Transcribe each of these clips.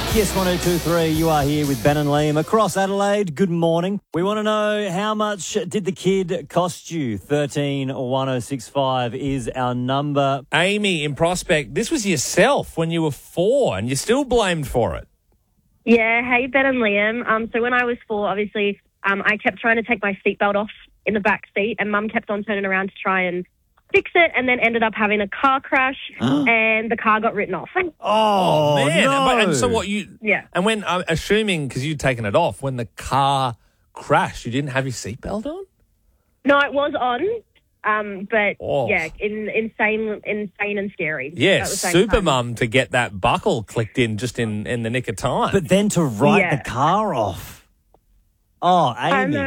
Yes, 1023, you are here with Ben and Liam across Adelaide. Good morning. We want to know, how much did the kid cost you? 131065 is our number. Amy in Prospect, this was yourself when you were 4 and you're still blamed for it. Yeah, hey, Ben and Liam. So when I was 4, obviously, I kept trying to take my seatbelt off in the back seat, and Mum kept on turning around to try and fix it, and then ended up having a car crash, and the car got written off. Oh, man. no. And so what you... Yeah. And when, I'm assuming, because you'd taken it off, when the car crashed, you didn't have your seatbelt on? No, it was on, but Oh. yeah, insane and scary. Yeah, at the same super time. mum to get that buckle clicked in just in the nick of time. But then to write Yeah. the car off. Oh, I Amy.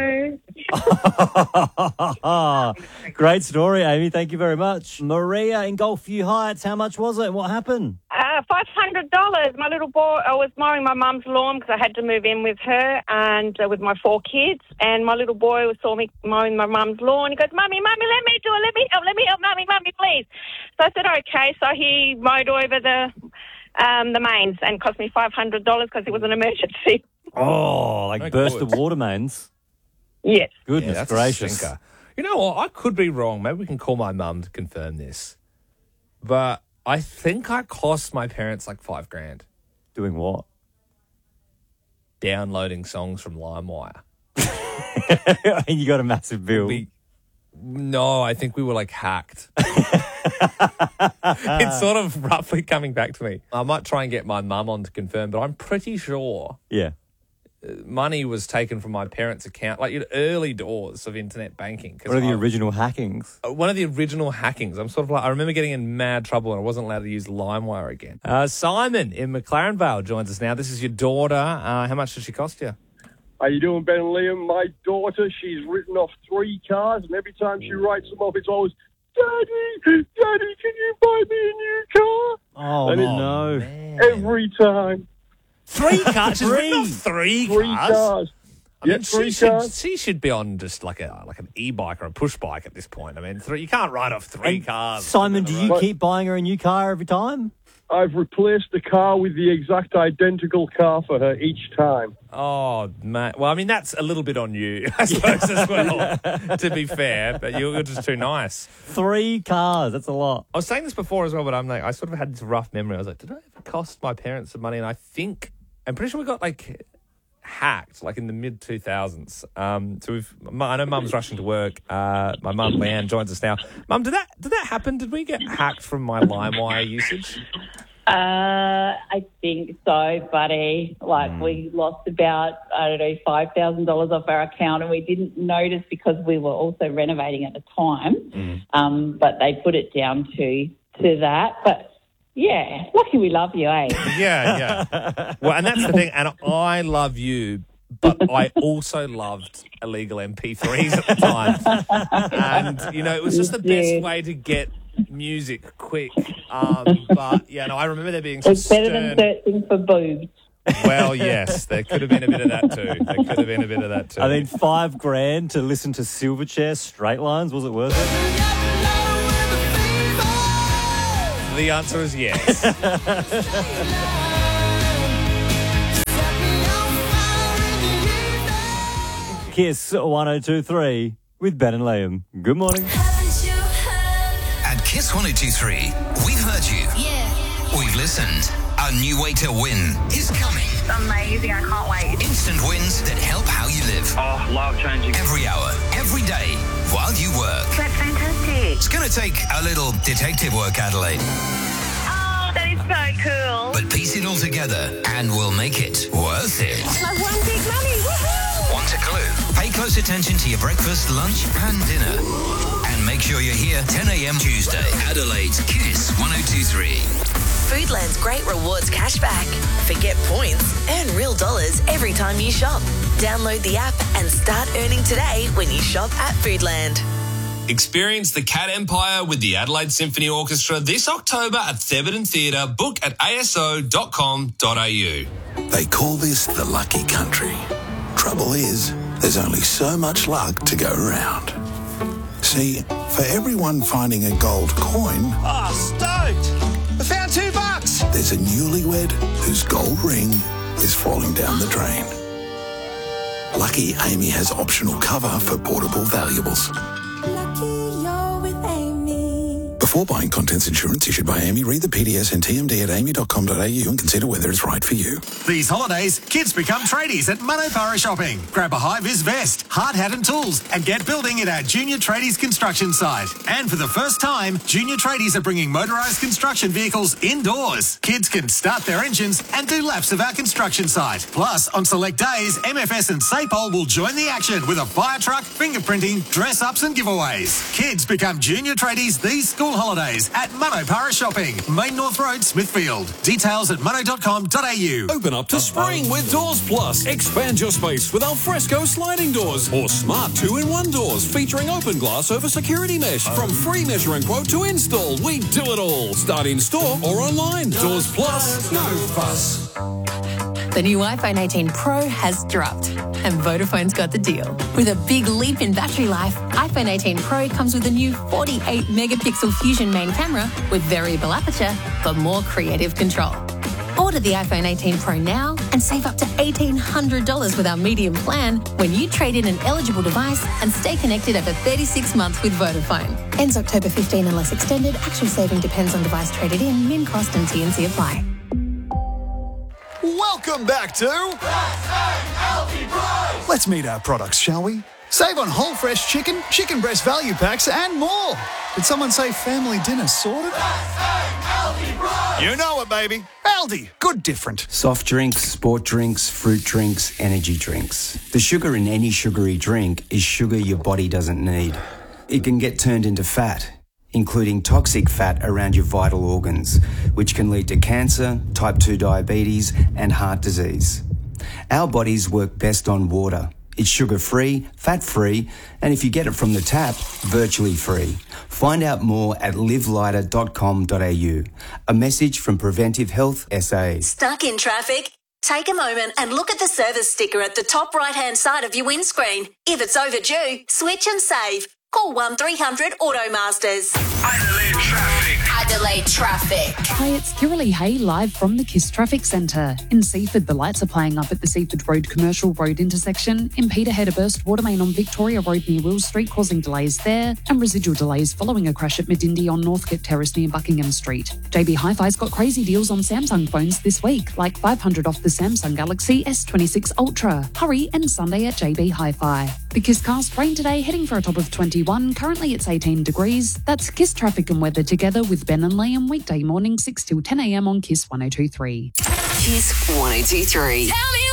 know. Great story, Amy. Thank you very much. Maria in Gulfview Heights, how much was it? What happened? $500. My little boy, I was mowing my mum's lawn because I had to move in with her and with my 4 kids. And my little boy saw me mowing my mum's lawn. He goes, Mummy, let me do it. Let me help, Mummy, please. So I said, okay. So he mowed over the mains and cost me $500 because it was an emergency. Oh, like No burst good. of water mains. Yes. Goodness that's a gracious. stinker. You know what? I could be wrong. Maybe we can call my mum to confirm this. But I think I cost my parents like $5,000 Doing what? downloading songs from LimeWire. And you got a massive bill. No, I think we were like hacked. It's sort of roughly coming back to me. I might try and get my mum on to confirm, but I'm pretty sure Yeah. money was taken from my parents' account, like in early doors of internet banking. 'Cause What are the I- original hackings? One of the original hackings. I'm sort of like, I remember getting in mad trouble and I wasn't allowed to use LimeWire again. Simon in McLaren Vale joins us now. This is your daughter. How much did she cost you? How you doing, Ben and Liam? My daughter, she's written off 3 cars, and every time she writes them off, it's always, Daddy, can you buy me a new car? Oh, And no. Man. Every time. 3 cars? She's written off 3 3 cars? cars. I mean, Yeah, 3 she cars. should be on just like an e-bike or a push bike at this point. I mean, you can't write off 3 cars. Simon, do you But- keep buying her a new car every time? I've replaced the car with the exact identical car for her each time. Oh, man. Well, I mean, that's a little bit on you, I suppose, as well, to be fair. But you're just too nice. 3 cars, that's a lot. I was saying this before as well, but I sort of had this rough memory. I was like, did I ever cost my parents some money? And I'm pretty sure we got like hacked, like in the mid-2000s. I know Mum's rushing to work. My mum, Leanne, joins us now. Mum, did that happen? Did we get hacked from my LimeWire usage? I think so, buddy. Like, we lost about, $5,000 off our account, and we didn't notice because we were also renovating at the time. But they put it down to that. But, yeah, lucky we love you, eh? Yeah. Well, and that's the thing. And I love you, but I also loved illegal MP3s at the time. And, it was just the best way to get music quick. But, yeah, no, I remember there being some It's better than searching for boobs. Well, yes, there could have been a bit of that too. I mean, $5,000 to listen to Silverchair Straight Lines, was it worth it? The answer is yes. Kiss 1023 with Ben and Liam. Good morning. At Kiss 1023, we've heard you. Yeah. We've listened. A new way to win is coming. It's amazing. I can't wait. Instant wins that help how you live. Oh, life changing. Every hour, every day, while you work. That's fantastic. It's going to take a little detective work, Adelaide. Oh, that is so cool. But piece it all together and we'll make it worth it. I won big money. Woohoo! Want a clue? Pay close attention to your breakfast, lunch and dinner. And make sure you're here 10 a.m. Tuesday. Adelaide's Kiss 1023. Foodland's great rewards cashback. Forget points, earn real dollars every time you shop. Download the app and start earning today when you shop at Foodland. Experience the Cat Empire with the Adelaide Symphony Orchestra this October at Thebarton Theatre. Book at aso.com.au. They call this the lucky country. Trouble is, there's only so much luck to go around. See, for everyone finding a gold coin... Oh, stoked! I found $2. there's a newlywed whose gold ring is falling down the drain. Lucky Amy has optional cover for portable valuables. Before buying contents insurance issued by Amy, read the PDS and TMD at amy.com.au and consider whether it's right for you. These holidays, kids become tradies at Manopara Shopping. Grab a high-vis vest, hard hat and tools, and get building at our Junior Tradies construction site. And for the first time, Junior Tradies are bringing motorised construction vehicles indoors. Kids can start their engines and do laps of our construction site. Plus, on select days, MFS and SAPOL will join the action with a fire truck, fingerprinting, dress-ups and giveaways. Kids become Junior Tradies these school holidays at Manopara Shopping, Main North Road, Smithfield. Details at mono.com.au. Open up to spring with Doors Plus. Expand your space with alfresco sliding doors or smart 2-in-1 doors featuring open glass over security mesh. From free measuring quote to install, we do it all. Start in store or online. Doors Plus, no fuss. The new iPhone 18 Pro has dropped, and Vodafone's got the deal. With a big leap in battery life, iPhone 18 Pro comes with a new 48-megapixel Fusion main camera with variable aperture for more creative control. Order the iPhone 18 Pro now and save up to $1,800 with our medium plan when you trade in an eligible device and stay connected over 36 months with Vodafone. Ends October 15 unless extended. Actual saving depends on device traded in, min cost and T&C apply. Welcome back to Let's meet our products, shall we? Save on whole fresh chicken, chicken breast value packs and more. Did someone say family dinner sorted? You know it, baby. Aldi, good different. Soft drinks, sport drinks, fruit drinks, energy drinks. The sugar in any sugary drink is sugar your body doesn't need. It can get turned into fat, including toxic fat around your vital organs, which can lead to cancer, type 2 diabetes, and heart disease. Our bodies work best on water. It's sugar-free, fat-free, and if you get it from the tap, virtually free. Find out more at livelighter.com.au. A message from Preventive Health SA. Stuck in traffic? Take a moment and look at the service sticker at the top right-hand side of your windscreen. If it's overdue, switch and save. Call 1300 Automasters. Adelaide Traffic. Adelaide Traffic. Hi, it's Kiralee Hay live from the KISS Traffic Centre. In Seaford, the lights are playing up at the Seaford Road Commercial Road intersection. In Peterhead, a burst water main on Victoria Road near Will Street causing delays there, and residual delays following a crash at Medindi on Northcote Terrace near Buckingham Street. JB Hi-Fi's got crazy deals on Samsung phones this week, like $500 off the Samsung Galaxy S26 Ultra. Hurry and Sunday at JB Hi-Fi. The KISS cast rain today, heading for a top of 21. Currently it's 18 degrees. That's KISS traffic and weather together with Ben and Liam weekday morning 6 till 10 a.m. on KISS 102.3. KISS 102.3. Tell me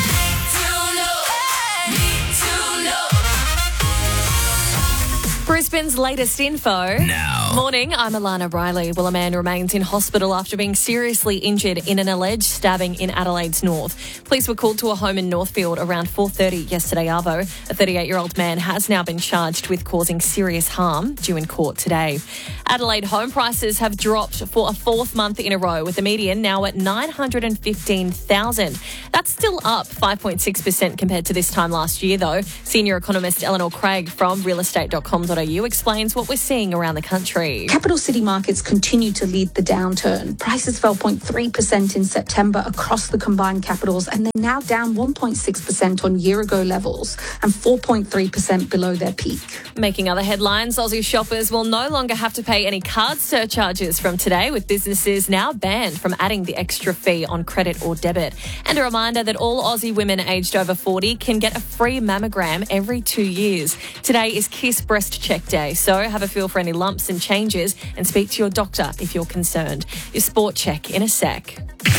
Brisbane's latest info. Now. Morning, I'm Alana Riley. Well, a man remains in hospital after being seriously injured in an alleged stabbing in Adelaide's north. Police were called to a home in Northfield around 4:30 yesterday arvo. A 38-year-old man has now been charged with causing serious harm, due in court today. Adelaide home prices have dropped for a fourth month in a row, with the median now at $915,000. That's still up 5.6% compared to this time last year, though. Senior economist Eleanor Craig from realestate.com.au explains what we're seeing around the country. Capital city markets continue to lead the downturn. Prices fell 0.3% in September across the combined capitals, and they're now down 1.6% on year-ago levels and 4.3% below their peak. Making other headlines, Aussie shoppers will no longer have to pay any card surcharges from today, with businesses now banned from adding the extra fee on credit or debit. And a reminder that all Aussie women aged over 40 can get a free mammogram every 2 years. Today is KISS Breast Check Day, so have a feel for any lumps and changes and speak to your doctor if you're concerned. Your sport check in a sec.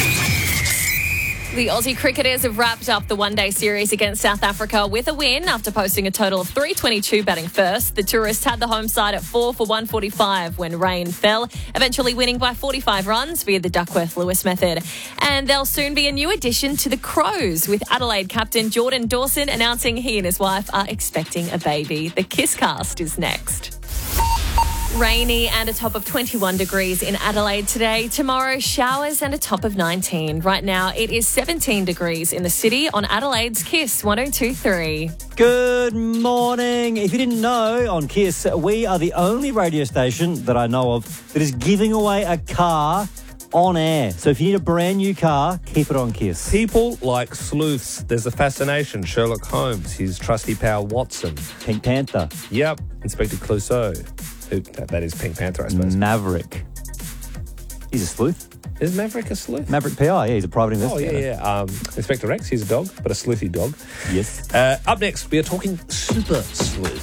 The Aussie cricketers have wrapped up the one-day series against South Africa with a win after posting a total of 322 batting first. The tourists had the home side at 4 for 145 when rain fell, eventually winning by 45 runs via the Duckworth-Lewis method. And there'll soon be a new addition to the Crows, with Adelaide captain Jordan Dawson announcing he and his wife are expecting a baby. The KISS cast is next. Rainy and a top of 21 degrees in Adelaide today. Tomorrow, showers and a top of 19. Right now, it is 17 degrees in the city on Adelaide's KISS 102.3. Good morning. If you didn't know, on KISS, we are the only radio station that I know of that is giving away a car on air. So if you need a brand new car, keep it on Kiss. People like sleuths. There's a fascination. Sherlock Holmes, his trusty pal Watson. Pink Panther. Yep. Inspector Clouseau. That is Pink Panther, I suppose. Maverick. He's a sleuth. Is Maverick a sleuth? Maverick PI, yeah, he's a private Oh, investigator. yeah. Inspector Rex, he's a dog, but a sleuthy dog. Yes. Up next, we are talking super sleuth.